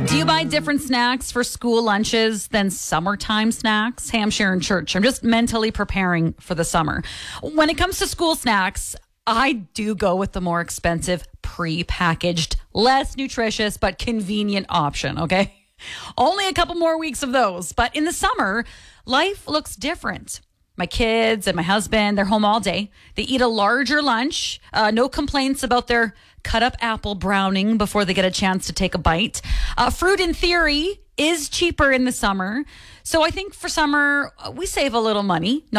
Do you buy different snacks for school lunches than summertime snacks? Hey, I'm Sharon Church. I'm just mentally preparing for the summer. When it comes to school snacks, I do go with the more expensive, pre-packaged, less nutritious, but convenient option, okay? Only a couple more weeks of those. But in the summer, life looks different. My kids and my husband, they're home all day. They eat a larger lunch. No complaints about their cut up apple browning before they get a chance to take a bite. Fruit, in theory, is cheaper in the summer. So I think for summer, we save a little money.